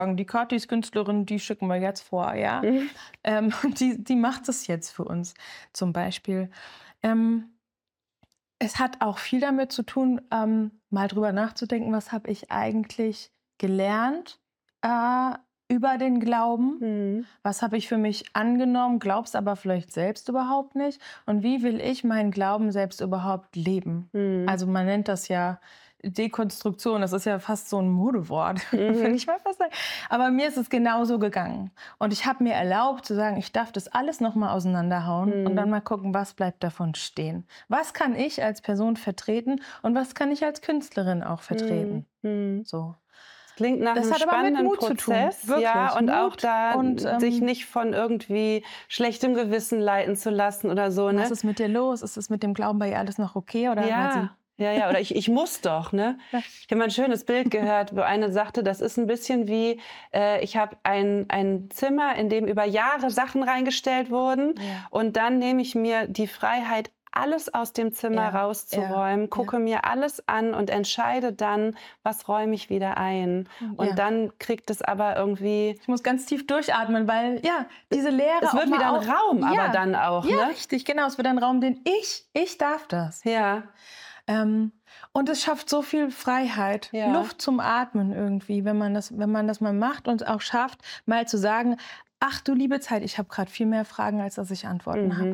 die Kathi ist Künstlerin, die schicken wir jetzt vor, ja. Mhm. Und die macht es jetzt für uns zum Beispiel. Ähm, Es hat auch viel damit zu tun, mal drüber nachzudenken, was habe ich eigentlich gelernt äh, über den Glauben? Mhm. Was habe ich für mich angenommen, glaub's aber vielleicht selbst überhaupt nicht? Und wie will ich meinen Glauben selbst überhaupt leben? Mhm. Also man nennt das ja Dekonstruktion, das ist ja fast so ein Modewort, würde ich mal fast sagen. Aber mir ist es genauso gegangen. Und ich habe mir erlaubt zu sagen, ich darf das alles noch mal auseinanderhauen und dann Mhm. mal gucken, was bleibt davon stehen. Was kann ich als Person vertreten und was kann ich als Künstlerin auch Mhm. vertreten? Mhm. So. Es klingt nach Das einem hat aber mit spannenden Mut zu tun, Prozess, ja, wirklich. und auch Mut da und sich nicht von irgendwie schlechtem Gewissen leiten zu lassen oder so, was ne? ist mit dir los? Ist es mit dem Glauben bei ihr alles noch okay? Oder war sie. Ja, ja, ja, oder ich muss doch, ne? Ja. Ich habe mal 'n schönes Bild gehört, wo eine sagte, das ist ein bisschen wie, ich habe ein Zimmer, in dem über Jahre Sachen reingestellt wurden Ja, und dann nehme ich mir die Freiheit, alles aus dem Zimmer ja, ja, rauszuräumen, ja. gucke mir alles an und entscheide dann, was räume ich wieder ein. Und Und ja. dann kriegt es aber irgendwie Ich muss ganz tief durchatmen, weil, ja, diese Leere es auch wird wieder mal 'n auf. Raum aber Ja, dann auch, ja, ne? richtig, genau. Es wird ein Raum, den ich darf das. Ja, Ähm, und es schafft so viel Freiheit, ja. Luft zum Atmen irgendwie, wenn man das mal macht und auch schafft, mal zu sagen: „Ach du liebe Zeit, ich habe gerade viel mehr Fragen, als dass ich Antworten habe." Mhm.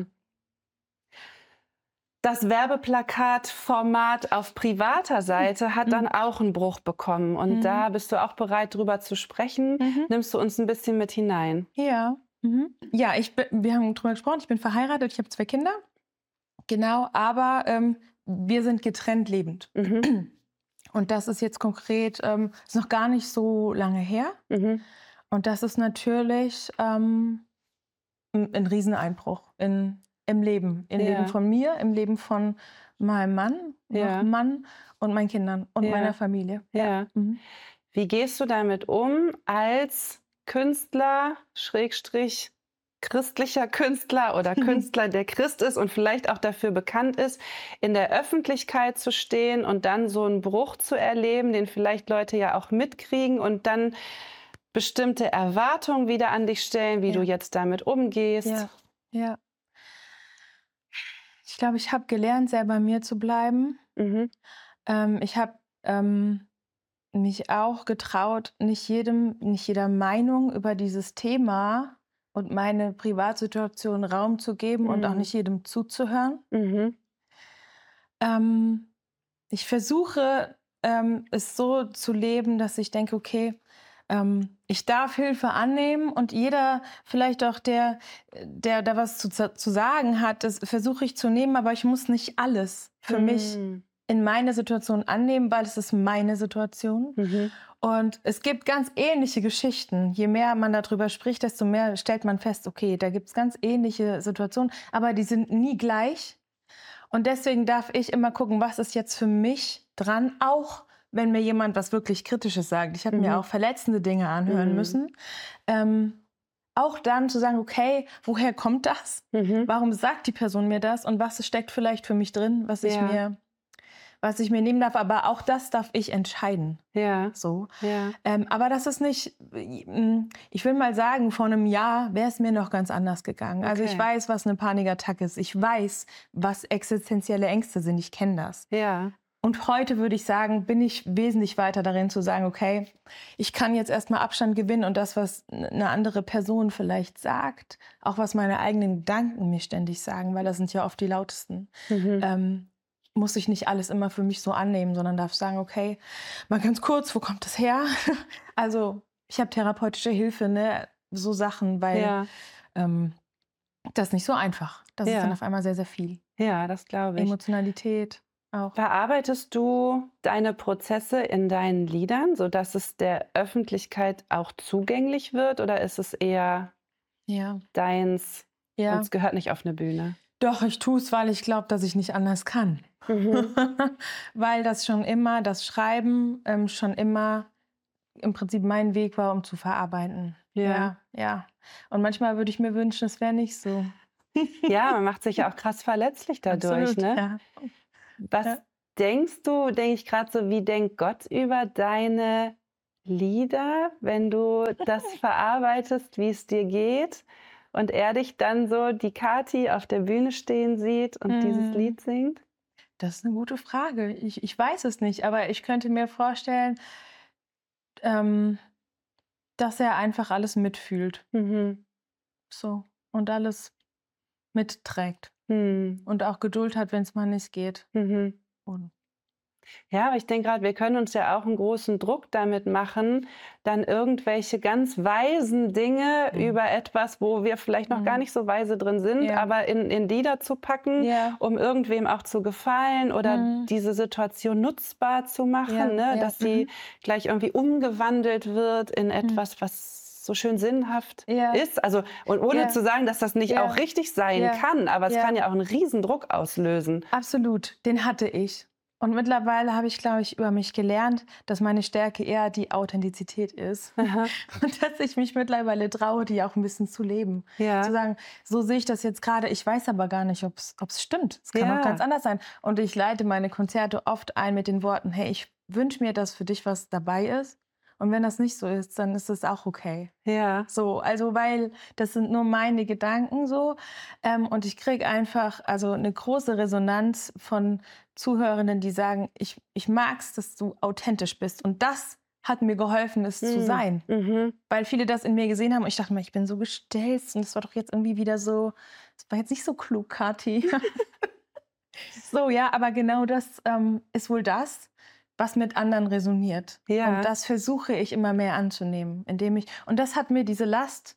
Das Werbeplakatformat auf privater Seite hat dann Mhm. auch 'n Bruch bekommen und Mhm. da bist du auch bereit, drüber zu sprechen. Mhm. Nimmst du uns 'n bisschen mit hinein? Ja. Mhm. Ja, wir haben drüber gesprochen, ich bin verheiratet, ich habe 2 Kinder. Genau, aber, wir sind getrennt lebend. Mhm, Und das ist jetzt konkret ist noch gar nicht so lange her. mhm, Und das ist natürlich, 'n Rieseneinbruch im Leben ja, von mir, im Leben von meinem Mann, noch ja, Mann und meinen Kindern und meiner ja, Familie. Ja. ja. Mhm. Wie gehst du damit um als Künstler, Schrägstrich christlicher Künstler oder Künstler, der Christ ist und vielleicht auch dafür bekannt ist, in der Öffentlichkeit zu stehen und dann so 'n Bruch zu erleben, den vielleicht Leute ja auch mitkriegen und dann bestimmte Erwartungen wieder an dich stellen, wie du Ja, jetzt damit umgehst? ja, ja. Ich glaube, ich habe gelernt, sehr bei mir zu bleiben. Mhm, Ich habe, mich auch getraut, nicht jeder Meinung über dieses Thema und meine Privatsituation Raum zu geben und auch mhm, nicht jedem zuzuhören. mhm, Ähm, Ich versuche, es so zu leben, dass ich denke: „Okay, ich darf Hilfe annehmen und jeder vielleicht auch, der da was zu sagen hat, das versuche ich zu nehmen, aber ich muss nicht alles für mich mhm, in meine Situation annehmen, weil es ist meine Situation. mhm, Und es gibt ganz ähnliche Geschichten. Je mehr man darüber spricht, desto mehr stellt man fest: Okay, da gibt's ganz ähnliche Situationen, aber die sind nie gleich. Und deswegen darf ich immer gucken, was ist jetzt für mich dran, auch wenn mir jemand was wirklich Kritisches sagt. Ich habe mir mhm, auch verletzende Dinge anhören mhm, müssen. Ähm, Auch dann zu sagen: „Okay, woher kommt das? mhm. Warum sagt die Person mir das und was steckt vielleicht für mich drin, Ja, was ich mir nehmen darf?" Aber auch das darf ich entscheiden, ja, so. ja, Aber das ist nicht ich will mal sagen, vor einem Jahr wäre es mir noch ganz anders gegangen. Also, ich okay. weiß, was eine Panikattacke ist. Ich weiß, was existenzielle Ängste sind. Ich kenne das. Ja, Und heute würde ich sagen, bin ich wesentlich weiter darin zu sagen: „Okay, ich kann jetzt erst mal Abstand gewinnen und das, was 'ne andere Person vielleicht sagt, auch was meine eigenen Gedanken mir ständig sagen, weil das sind ja oft die lautesten, mhm, ähm, muss ich nicht alles immer für mich so annehmen, sondern darf sagen: „Okay, mal ganz kurz, wo kommt das her?" Also, ich habe therapeutische Hilfe, ne, so Sachen, weil, ja, ähm, das ist nicht so einfach. Das ist dann ja, auf einmal sehr, sehr viel. ja, das glaube ich. Emotionalität auch. Verarbeitest du deine Prozesse in deinen Liedern, sodass es der Öffentlichkeit auch zugänglich wird, oder ist es eher Ja, deins und ja. es gehört nicht auf 'ne Bühne? Doch, ich tue es, weil ich glaube, dass ich nicht anders kann. Mhm, Weil das Schreiben, schon immer im Prinzip mein Weg war, um zu verarbeiten. ja. Ja, ja. Und manchmal würde ich mir wünschen, es wäre nicht so. Ja, man macht sich ja auch krass verletzlich dadurch, Absolut, ne? ja. Was Ja. denkst du, denke ich grad so, wie denkt Gott über deine Lieder, wenn du das verarbeitest, wie es dir geht und er dich dann so, die Kathi, auf der Bühne stehen sieht und dieses Lied singt? Das ist eine gute Frage. Ich weiß es nicht, aber ich könnte mir vorstellen, ähm, dass er einfach alles mitfühlt, Mhm. so, und alles mitträgt Mhm. und auch Geduld hat, wenn es mal nicht geht. Mhm. Und Ja, aber ich denke gerade, wir können uns ja auch einen großen Druck damit machen, dann irgendwelche ganz weisen Dinge über etwas, wo wir vielleicht noch gar nicht so weise drin sind, Ja. aber in Lieder zu packen, Ja. um irgendwem auch zu gefallen oder diese Situation nutzbar zu machen, Ja, ne? ja, Dass sie gleich irgendwie umgewandelt wird in etwas, was so schön sinnhaft Ja. ist. Also, und ohne Ja. zu sagen, dass das nicht Ja. auch richtig sein Ja. kann, aber es Ja. kann ja auch einen Riesendruck auslösen. Absolut, den hatte ich. Und mittlerweile habe ich, glaube ich, über mich gelernt, dass meine Stärke eher die Authentizität ist. Und dass ich mich mittlerweile traue, die auch ein bisschen zu leben. Ja. Zu sagen, so sehe ich das jetzt gerade, ich weiß aber gar nicht, ob es stimmt. Es kann Ja. auch ganz anders sein. Und ich leite meine Konzerte oft ein mit den Worten, hey, ich wünsche mir, dass für dich was dabei ist. Und wenn das nicht so ist, dann ist es auch okay. Ja. So, also weil das sind nur meine Gedanken so. Und ich kriege einfach also eine große Resonanz von Zuhörenden, die sagen, ich mag es, dass du authentisch bist. Und das hat mir geholfen, es zu sein. Mhm. Weil viele das in mir gesehen haben und ich dachte mir, ich bin so gestellt und das war doch jetzt irgendwie wieder so, das war jetzt nicht so klug, Kathi. So, ja, aber genau das ist wohl das, was mit anderen resoniert. Ja. Und das versuche ich immer mehr anzunehmen, indem ich, und das hat mir diese Last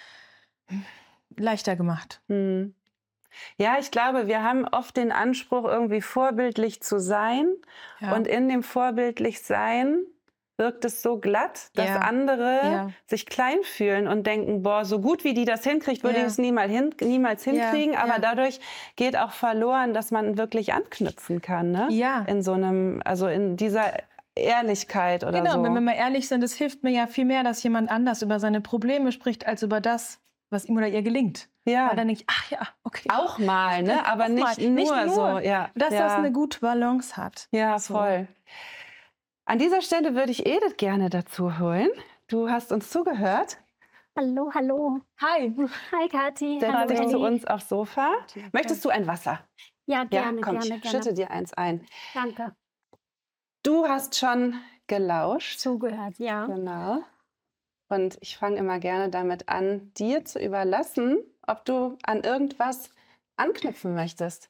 leichter gemacht. Mhm. Ja, ich glaube, wir haben oft den Anspruch, irgendwie vorbildlich zu sein. Ja. Und in dem vorbildlich sein wirkt es so glatt, dass Ja. andere Ja. sich klein fühlen und denken, boah, so gut wie die das hinkriegt, würde Ja. ich es niemals hinkriegen. Aber ja. dadurch geht auch verloren, dass man wirklich anknüpfen kann, ne? Ja. In so einem, also in dieser Ehrlichkeit oder Genau, so. wenn wir mal ehrlich sind, es hilft mir ja viel mehr, dass jemand anders über seine Probleme spricht, als über das, was ihm oder ihr gelingt. Ja. Weil dann denke ich, ach ja, okay. Auch mal, ne? Aber Auch mal. nicht nur so. Ja. Dass ja. das eine gute Balance hat. Ja, So. voll. An dieser Stelle würde ich Edith gerne dazu holen. Du hast uns zugehört. Hallo, hallo. Hi. Hi, Kathi. Setz Hallo, dich zu Elli. uns aufs Sofa. Möchtest du ein Wasser? Ja, gerne, komm, gerne, ich gerne. schütte dir eins ein. Danke. Du hast schon gelauscht. Zugehört, ja. Genau. Und ich fange immer gerne damit an, dir zu überlassen, ob du an irgendwas anknüpfen möchtest.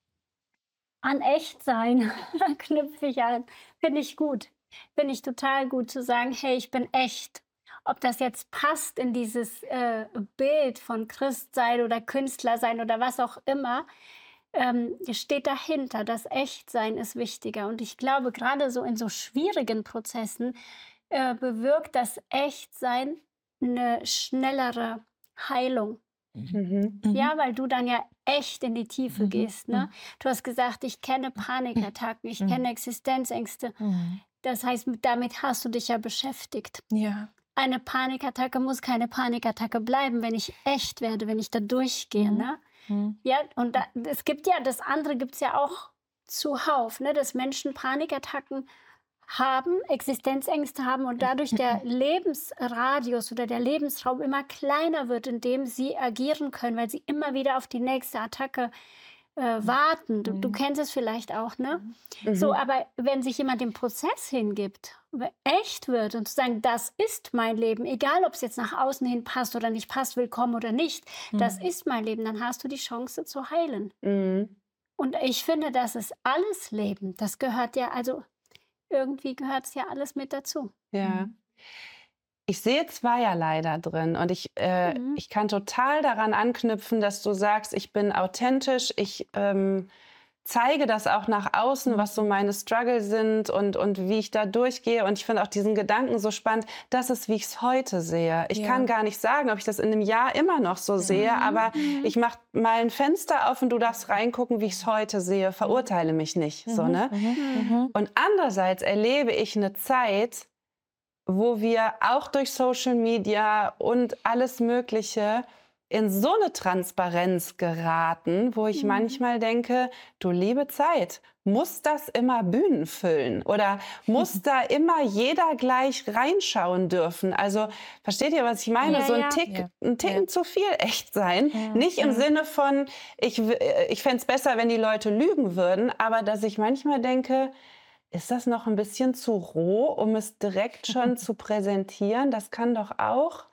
An Echtsein knüpfe ich an. Finde ich gut. Finde ich total gut zu sagen, hey, ich bin echt. Ob das jetzt passt in dieses Bild von Christsein oder Künstlersein oder was auch immer, steht dahinter. Das Echtsein ist wichtiger. Und ich glaube, gerade so in so schwierigen Prozessen bewirkt das Echtsein eine schnellere Heilung. Mhm. Ja, weil du dann ja echt in die Tiefe gehst. Ne? Du hast gesagt, ich kenne Panikattacken, ich kenne Existenzängste. Das heißt, damit hast du dich ja beschäftigt. Ja. Eine Panikattacke muss keine Panikattacke bleiben, wenn ich echt werde, wenn ich da durchgehe. Ne? Ja, und es gibt ja, das andere gibt es ja auch zuhauf, ne? Dass Menschen Panikattacken haben, Existenzängste haben und dadurch der Lebensradius oder der Lebensraum immer kleiner wird, in dem sie agieren können, weil sie immer wieder auf die nächste Attacke warten. Du kennst es vielleicht auch, ne? So, aber wenn sich jemand dem Prozess hingibt, echt wird und zu sagen, das ist mein Leben, egal ob es jetzt nach außen hin passt oder nicht passt, willkommen oder nicht, das ist mein Leben, dann hast du die Chance zu heilen. Mhm. Und ich finde, das ist alles Leben. Das gehört ja, also irgendwie gehört es ja alles mit dazu. Ja. Ich sehe zweierlei da drin und ich kann total daran anknüpfen, dass du sagst, ich bin authentisch, ich zeige das auch nach außen, was so meine Struggle sind und wie ich da durchgehe. Und ich finde auch diesen Gedanken so spannend, das ist, wie ich es heute sehe. Ich kann gar nicht sagen, ob ich das in einem Jahr immer noch so sehe, aber ich mache mal ein Fenster auf und du darfst reingucken, wie ich es heute sehe. Verurteile mich nicht. So, ne? Und andererseits erlebe ich eine Zeit, wo wir auch durch Social Media und alles Mögliche in so eine Transparenz geraten, wo ich manchmal denke, du liebe Zeit, muss das immer Bühnen füllen oder muss da immer jeder gleich reinschauen dürfen? Also versteht ihr, was ich meine? Ja, So ein ja. ein Ticken zu viel echt sein. Nicht im Sinne von, ich fände es besser, wenn die Leute lügen würden, aber dass ich manchmal denke, ist das noch ein bisschen zu roh, um es direkt schon zu präsentieren? Das kann doch auch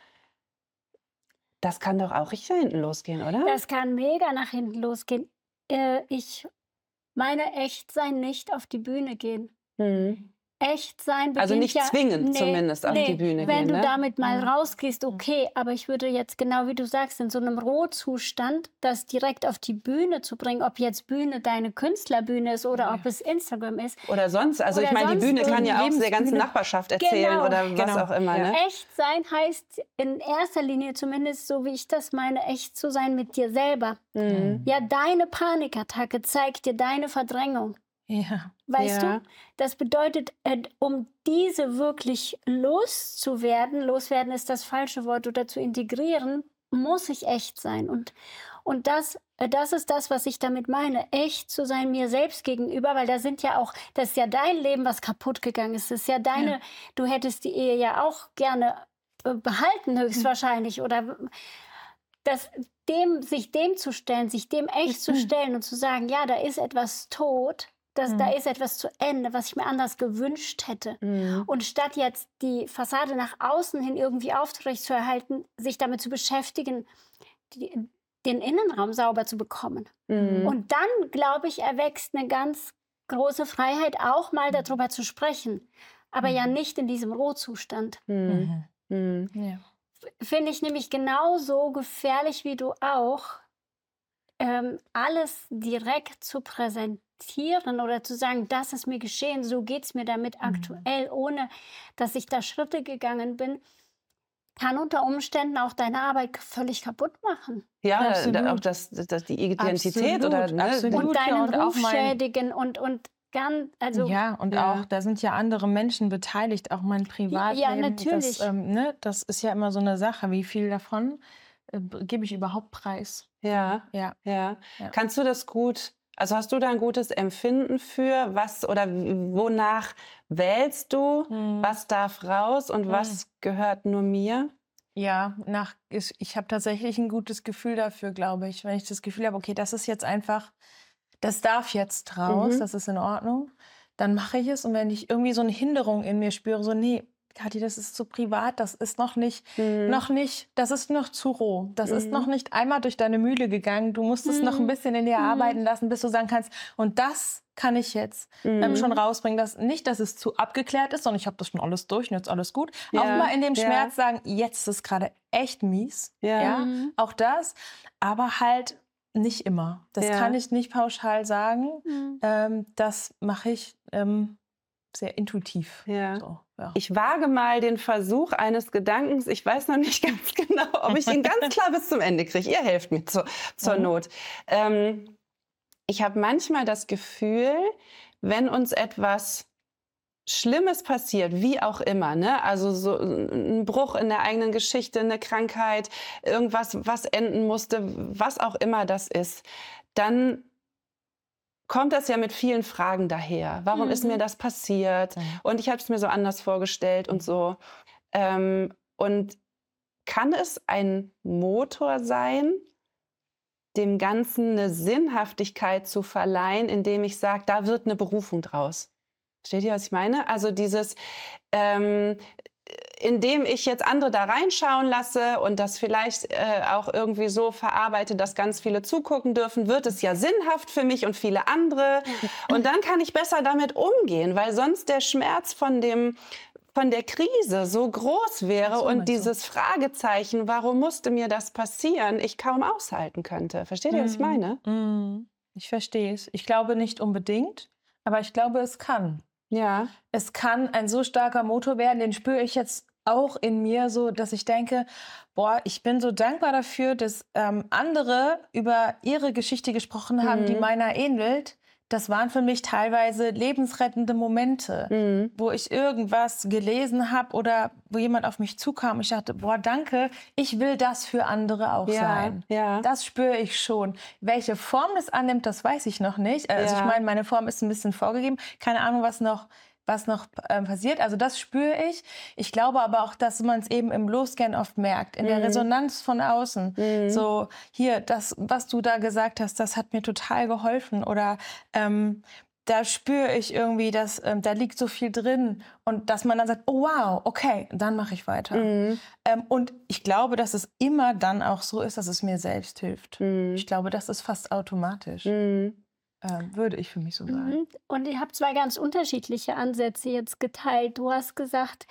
richtig nach hinten losgehen, oder? Das kann mega nach hinten losgehen. Ich meine, echt sein, nicht auf die Bühne gehen. Mhm. Echt sein Also beginnt nicht ja, zwingend zumindest auf die Bühne wenn gehen, du ne? damit mal rausgehst, okay, aber ich würde jetzt genau wie du sagst, in so einem Rohzustand, das direkt auf die Bühne zu bringen, ob jetzt Bühne deine Künstlerbühne ist oder ob es Instagram ist. Oder sonst, also ich Oder meine, die sonst Bühne kann ja auch der Lebensbühne. ganzen Nachbarschaft erzählen Genau, oder was auch immer, ne? Echt sein heißt in erster Linie, zumindest so wie ich das meine, echt zu sein mit dir selber. Mhm. Ja, deine Panikattacke zeigt dir deine Verdrängung. Ja. Weißt Ja. du? Das bedeutet, um diese wirklich loswerden ist das falsche Wort, oder zu integrieren, muss ich echt sein. Und das ist das, was ich damit meine, echt zu sein mir selbst gegenüber, weil das ist ja dein Leben, was kaputt gegangen ist. Das ist ja du hättest die Ehe ja auch gerne behalten, höchstwahrscheinlich. Oder sich dem zu stellen, sich dem echt zu stellen und zu sagen, ja, da ist etwas tot, da ist etwas zu Ende, was ich mir anders gewünscht hätte. Und statt jetzt die Fassade nach außen hin irgendwie aufrechtzuerhalten, sich damit zu beschäftigen, den Innenraum sauber zu bekommen. Und dann, glaube ich, erwächst eine ganz große Freiheit, auch mal darüber zu sprechen. Aber ja nicht in diesem Rohzustand. Ja. Finde ich nämlich genauso gefährlich wie du auch, alles direkt zu präsentieren oder zu sagen, das ist mir geschehen, so geht es mir damit aktuell, ohne dass ich da Schritte gegangen bin, kann unter Umständen auch deine Arbeit völlig kaputt machen. Ja, Absolut. auch die Identität Absolut, oder ne? absolut. Und Ja, deinen und auch Ruf schädigen und ganz, also Ja, und Ja. auch, da sind ja andere Menschen beteiligt, auch mein Privatleben. natürlich. Das ist ja immer so eine Sache, wie viel davon gebe ich überhaupt preis? Ja. Ja. Kannst du das gut, also hast du da ein gutes Empfinden für, was oder wonach wählst du, was darf raus und was gehört nur mir? Ja, ich habe tatsächlich ein gutes Gefühl dafür, glaube ich. Wenn ich das Gefühl habe, okay, das ist jetzt einfach, das darf jetzt raus, das ist in Ordnung, dann mache ich es. Und wenn ich irgendwie so eine Hinderung in mir spüre, so, nee, Kathi, das ist zu privat, das ist noch nicht, das ist noch zu roh. Das ist noch nicht einmal durch deine Mühle gegangen. Du musst es noch ein bisschen in dir arbeiten lassen, bis du sagen kannst, und das kann ich jetzt schon rausbringen. Dass es zu abgeklärt ist, sondern ich habe das schon alles durch und jetzt alles gut. Ja, Auch mal in dem ja. Schmerz sagen, jetzt ist es gerade echt mies. Ja. Auch das. Aber halt nicht immer. Das kann ich nicht pauschal sagen. Das mache ich sehr intuitiv. Ja. So, ja. Ich wage mal den Versuch eines Gedankens. Ich weiß noch nicht ganz genau, ob ich ihn ganz klar bis zum Ende kriege. Ihr helft mir zur Not. Ich habe manchmal das Gefühl, wenn uns etwas Schlimmes passiert, wie auch immer, ne? Also so ein Bruch in der eigenen Geschichte, eine Krankheit, irgendwas, was enden musste, was auch immer das ist, dann kommt das ja mit vielen Fragen daher. Warum ist mir das passiert? Und ich habe es mir so anders vorgestellt und so. Und kann es ein Motor sein, dem Ganzen eine Sinnhaftigkeit zu verleihen, indem ich sage, da wird eine Berufung draus? Versteht ihr, was ich meine? Also dieses, indem ich jetzt andere da reinschauen lasse und das vielleicht auch irgendwie so verarbeite, dass ganz viele zugucken dürfen, wird es ja sinnhaft für mich und viele andere. Und dann kann ich besser damit umgehen, weil sonst der Schmerz von der Krise so groß wäre und dieses Fragezeichen, warum musste mir das passieren, ich kaum aushalten könnte. Versteht ihr, was ich meine? Ich verstehe es. Ich glaube nicht unbedingt, aber ich glaube, es kann. Ja. Es kann ein so starker Motor werden, den spüre ich jetzt auch in mir so, dass ich denke, boah, ich bin so dankbar dafür, dass andere über ihre Geschichte gesprochen haben, die meiner ähnelt, das waren für mich teilweise lebensrettende Momente, wo ich irgendwas gelesen habe oder wo jemand auf mich zukam und ich dachte, boah, danke, ich will das für andere auch sein. Ja. Das spüre ich schon. Welche Form das annimmt, das weiß ich noch nicht. Also ich meine, meine Form ist ein bisschen vorgegeben. Keine Ahnung, was noch passiert. Also das spüre ich. Ich glaube aber auch, dass man es eben im Losgehen oft merkt, in der Resonanz von außen. So, hier, das, was du da gesagt hast, das hat mir total geholfen. Oder da spüre ich irgendwie, dass da liegt so viel drin. Und dass man dann sagt, oh wow, okay, dann mache ich weiter. Und ich glaube, dass es immer dann auch so ist, dass es mir selbst hilft. Ich glaube, das ist fast automatisch. Würde ich für mich so sagen. Und ich habe 2 ganz unterschiedliche Ansätze jetzt geteilt. Du hast gesagt,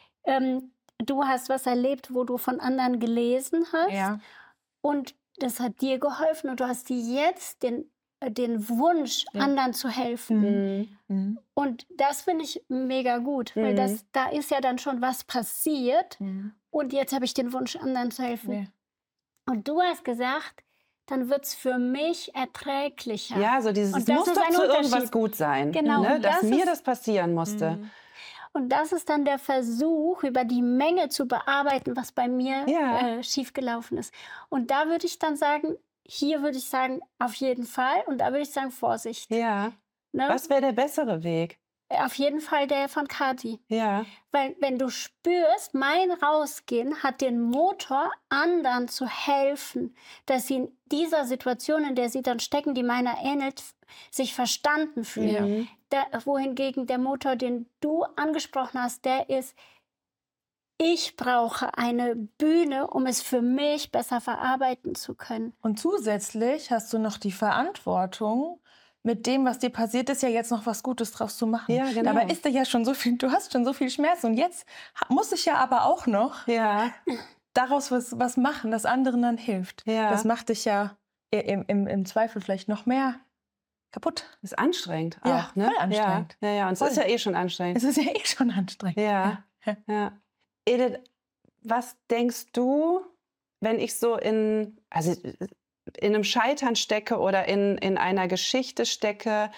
du hast was erlebt, wo du von anderen gelesen hast. Ja. Und das hat dir geholfen und du hast dir jetzt den Wunsch, anderen zu helfen. Und das finde ich mega gut, weil da ist ja dann schon was passiert und jetzt habe ich den Wunsch, anderen zu helfen. Ja. Und du hast gesagt, dann wird es für mich erträglicher. Ja, so dieses, es muss doch zu irgendwas gut sein, genau, ne? Dass mir das passieren musste. Und das ist dann der Versuch, über die Menge zu bearbeiten, was bei mir schiefgelaufen ist. Und da würde ich dann sagen, hier würde ich sagen, auf jeden Fall. Und da würde ich sagen, Vorsicht. Ja. Ne? Was wäre der bessere Weg? Auf jeden Fall der von Kathi. Ja. Weil wenn du spürst, mein Rausgehen hat den Motor, anderen zu helfen, dass sie in dieser Situation, in der sie dann stecken, die meiner ähnelt, sich verstanden fühlen. Wohingegen der Motor, den du angesprochen hast, der ist, ich brauche eine Bühne, um es für mich besser verarbeiten zu können. Und zusätzlich hast du noch die Verantwortung, mit dem, was dir passiert ist, ja jetzt noch was Gutes draus zu machen. Ja, genau. Dabei ist dir ja schon so viel, du hast schon so viel Schmerz und jetzt muss ich ja aber auch noch daraus was machen, das anderen dann hilft. Ja. Das macht dich ja im Zweifel vielleicht noch mehr kaputt. Ist anstrengend auch, Ja, ne? voll anstrengend. Ja. Und es ist ja eh schon anstrengend. Es ist ja eh schon anstrengend. Ja. Edith, was denkst du, wenn ich so in einem Scheitern stecke oder in einer Geschichte stecke,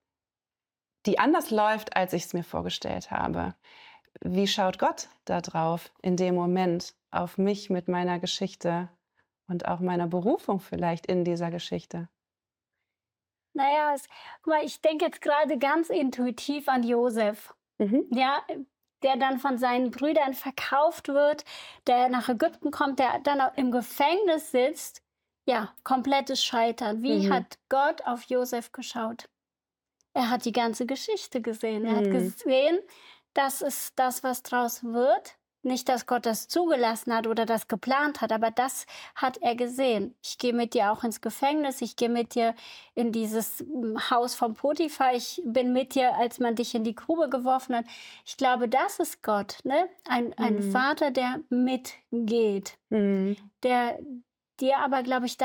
die anders läuft, als ich es mir vorgestellt habe? Wie schaut Gott da drauf in dem Moment auf mich mit meiner Geschichte und auch meiner Berufung vielleicht in dieser Geschichte? Naja, guck mal, ich denke jetzt gerade ganz intuitiv an Josef. Ja, der dann von seinen Brüdern verkauft wird, der nach Ägypten kommt, der dann auch im Gefängnis sitzt. Ja, komplettes Scheitern. Wie hat Gott auf Josef geschaut? Er hat die ganze Geschichte gesehen. Er hat gesehen, das ist das, was draus wird. Nicht, dass Gott das zugelassen hat oder das geplant hat, aber das hat er gesehen. Ich gehe mit dir auch ins Gefängnis, ich gehe mit dir in dieses Haus von Potiphar, ich bin mit dir, als man dich in die Grube geworfen hat. Ich glaube, das ist Gott, ne? Ein Vater, der mitgeht, der dir aber, glaube ich,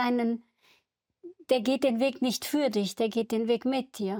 der geht den Weg nicht für dich, der geht den Weg mit dir.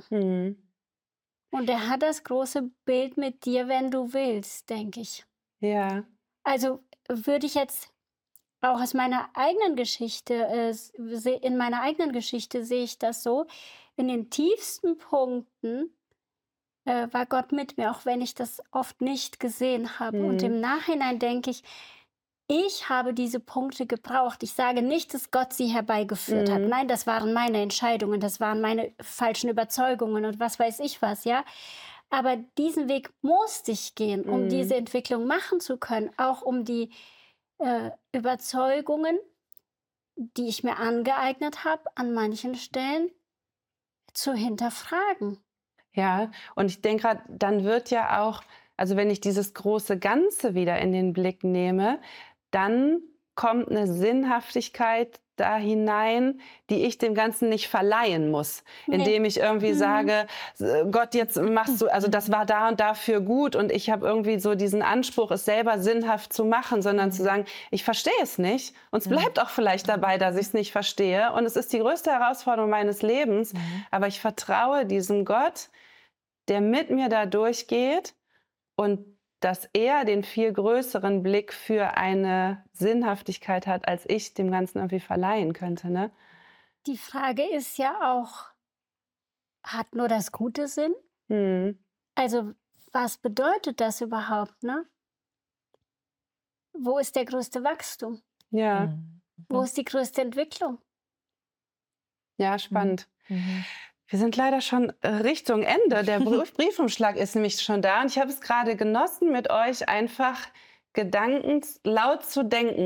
Und er hat das große Bild mit dir, wenn du willst, denke ich. Ja. Also würde ich jetzt auch aus meiner eigenen Geschichte, in meiner eigenen Geschichte sehe ich das so, in den tiefsten Punkten war Gott mit mir, auch wenn ich das oft nicht gesehen habe. Und im Nachhinein denke ich habe diese Punkte gebraucht. Ich sage nicht, dass Gott sie herbeigeführt hat. Nein, das waren meine Entscheidungen, das waren meine falschen Überzeugungen und was weiß ich was, ja. Aber diesen Weg musste ich gehen, um diese Entwicklung machen zu können. Auch um die Überzeugungen, die ich mir angeeignet habe, an manchen Stellen zu hinterfragen. Ja, und ich denke gerade, dann wird ja auch, also wenn ich dieses große Ganze wieder in den Blick nehme, dann kommt eine Sinnhaftigkeit da hinein, die ich dem Ganzen nicht verleihen muss, indem ich irgendwie sage, Gott, jetzt machst du, also das war da und dafür gut und ich habe irgendwie so diesen Anspruch, es selber sinnhaft zu machen, sondern zu sagen, ich verstehe es nicht und es bleibt auch vielleicht dabei, dass ich es nicht verstehe und es ist die größte Herausforderung meines Lebens, aber ich vertraue diesem Gott, der mit mir da durchgeht und dass er den viel größeren Blick für eine Sinnhaftigkeit hat, als ich dem Ganzen irgendwie verleihen könnte, ne? Die Frage ist ja auch, hat nur das Gute Sinn? Mhm. Also, was bedeutet das überhaupt, ne? Wo ist der größte Wachstum? Ja, Wo ist die größte Entwicklung? ja, spannend. Mhm. Wir sind leider schon Richtung Ende. Der Briefumschlag ist nämlich schon da. Und ich habe es gerade genossen, mit euch einfach Gedanken laut zu denken.